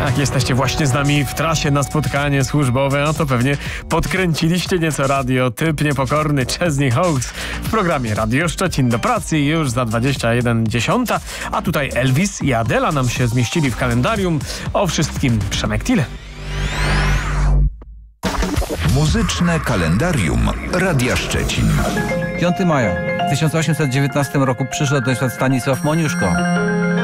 Jak jesteście właśnie z nami w trasie na spotkanie służbowe, no to pewnie podkręciliście nieco radio. Typ niepokorny Chesney Hawkes w programie Radio Szczecin do pracy już za 21:10. A tutaj Elvis i Adela nam się zmieścili w kalendarium. O wszystkim Przemek Tile. Muzyczne kalendarium Radia Szczecin. 5 maja. W 1819 roku przyszedł do świata Stanisław Moniuszko.